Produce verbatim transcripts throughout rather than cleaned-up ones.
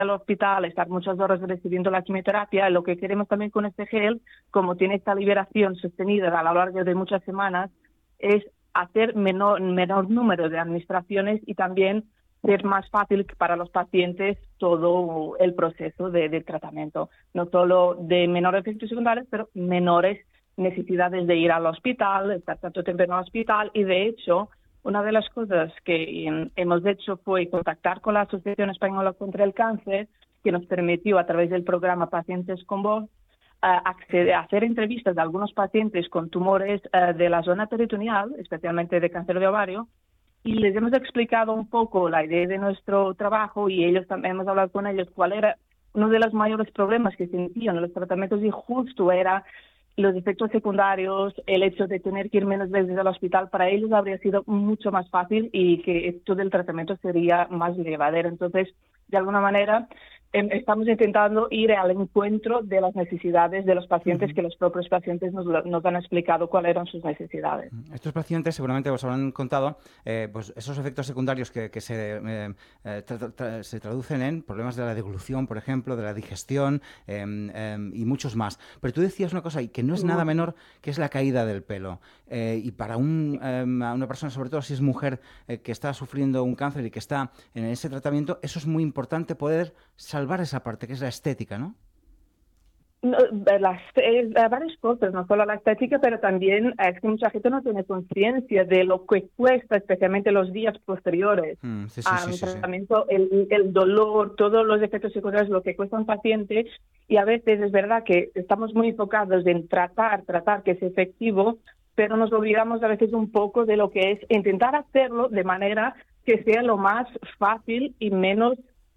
al hospital, estar muchas horas recibiendo la quimioterapia. Lo que queremos también con este gel, como tiene esta liberación sostenida a lo largo de muchas semanas, es hacer menor, menor número de administraciones y también ser más fácil para los pacientes todo el proceso de, de tratamiento. No solo de menores efectos secundarios, pero menores necesidades de ir al hospital, estar tanto tiempo en el hospital. Y de hecho, una de las cosas que hemos hecho fue contactar con la Asociación Española contra el Cáncer, que nos permitió a través del programa Pacientes con Voz acceder a hacer entrevistas de algunos pacientes con tumores uh, de la zona peritoneal, especialmente de cáncer de ovario, y les hemos explicado un poco la idea de nuestro trabajo y ellos también hemos hablado con ellos cuál era uno de los mayores problemas que sentían en los tratamientos y justo era los efectos secundarios, el hecho de tener que ir menos veces al hospital. Para ellos habría sido mucho más fácil y que todo el tratamiento sería más llevadero. Entonces, de alguna manera, eh, estamos intentando ir al encuentro de las necesidades de los pacientes, uh-huh. que los propios pacientes nos, nos han explicado cuáles eran sus necesidades. Estos pacientes seguramente os habrán contado eh, pues esos efectos secundarios que, que se, eh, tra- tra- se traducen en problemas de la deglución, por ejemplo, de la digestión eh, eh, y muchos más. Pero tú decías una cosa y que no es nada menor, que es la caída del pelo. Eh, y para un, eh, una persona, sobre todo si es mujer, eh, que está sufriendo un cáncer y que está en ese tratamiento, eso es muy importante, poder salvar esa parte, que es la estética, ¿no? No, las, eh, varias cosas, no solo la estética, pero también es que mucha gente no tiene conciencia de lo que cuesta, especialmente los días posteriores mm, sí, sí, al sí, sí, tratamiento, sí. el, el dolor, todos los efectos secundarios, lo que cuesta a un paciente. Y a veces es verdad que estamos muy enfocados en tratar, tratar que es efectivo, pero nos olvidamos a veces un poco de lo que es intentar hacerlo de manera que sea lo más fácil y menos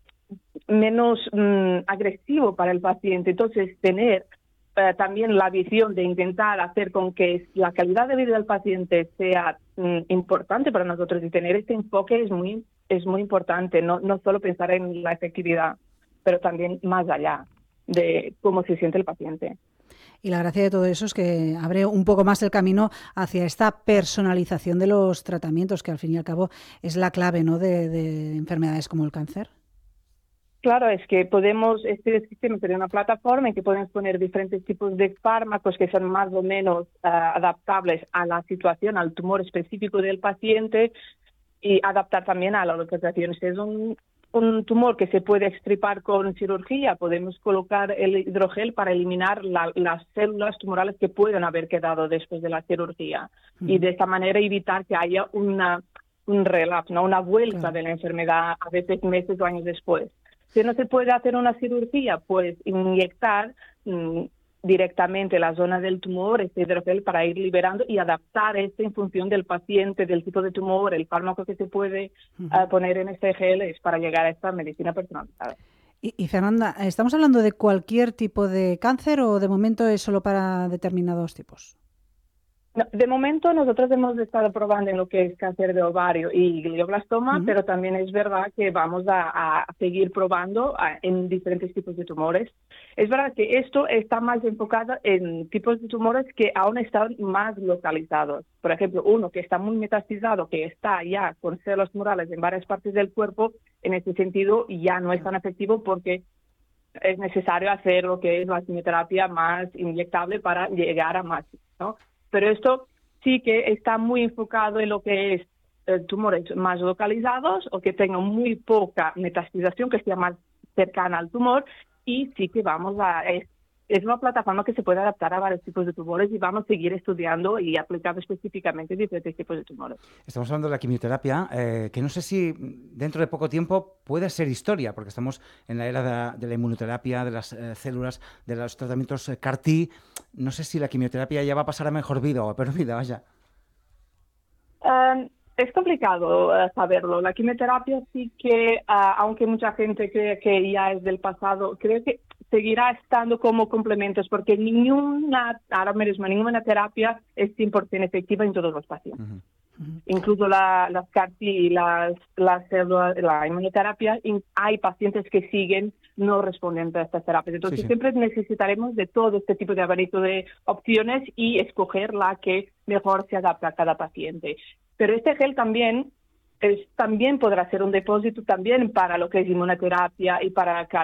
menos mmm, agresivo para el paciente. Entonces, tener eh, también la visión de intentar hacer con que la calidad de vida del paciente sea mmm, importante para nosotros y tener este enfoque es muy es muy importante, no, no solo pensar en la efectividad, pero también más allá de cómo se siente el paciente. Y la gracia de todo eso es que abre un poco más el camino hacia esta personalización de los tratamientos, que al fin y al cabo es la clave, ¿no?, de, de enfermedades como el cáncer. Claro, es que podemos, este sistema sería una plataforma en que podemos poner diferentes tipos de fármacos que son más o menos uh, adaptables a la situación, al tumor específico del paciente y adaptar también a la localización. Si es un, un tumor que se puede extirpar con cirugía, podemos colocar el hidrogel para eliminar la, las células tumorales que pueden haber quedado después de la cirugía mm. y de esta manera evitar que haya una, un relapso, ¿no? Una vuelta claro. de la enfermedad a veces meses o años después. Si no se puede hacer una cirugía, pues inyectar mmm, directamente la zona del tumor, este hidrogel, para ir liberando y adaptar esto en función del paciente, del tipo de tumor, el fármaco que se puede uh-huh. uh, poner en este gel es para llegar a esta medicina personalizada. Y, y Fernanda, ¿estamos hablando de cualquier tipo de cáncer o de momento es solo para determinados tipos? No, de momento nosotros hemos estado probando en lo que es cáncer de ovario y glioblastoma, uh-huh. pero también es verdad que vamos a, a seguir probando a, en diferentes tipos de tumores. Es verdad que esto está más enfocado en tipos de tumores que aún están más localizados. Por ejemplo, uno que está muy metastizado, que está ya con células tumorales en varias partes del cuerpo, en ese sentido ya no es tan efectivo porque es necesario hacer lo que es la quimioterapia más inyectable para llegar a más, ¿no? Pero esto sí que está muy enfocado en lo que es eh, tumores más localizados o que tengan muy poca metastización, que sea más cercana al tumor, y sí que vamos a... Es, es una plataforma que se puede adaptar a varios tipos de tumores y vamos a seguir estudiando y aplicando específicamente diferentes tipos de tumores. Estamos hablando de la quimioterapia, eh, que no sé si dentro de poco tiempo puede ser historia, porque estamos en la era de la, de la inmunoterapia, de las eh, células, de los tratamientos eh, C A R T. No sé si la quimioterapia ya va a pasar a mejor vida o a peor vida, vaya. Um, es complicado uh, saberlo. La quimioterapia sí que, uh, aunque mucha gente cree que ya es del pasado, creo que seguirá estando como complementos, porque ninguna, ahora mismo, ninguna terapia es cien por ciento efectiva en todos los pacientes. Uh-huh. Uh-huh. Incluso la, las C A R T y las, las células, la inmunoterapia, in, hay pacientes que siguen no respondiendo a estas terapias. Entonces, sí, sí. siempre necesitaremos de todo este tipo de abanico de opciones y escoger la que mejor se adapta a cada paciente. Pero este gel también es, también podrá ser un depósito también para lo que es inmunoterapia y para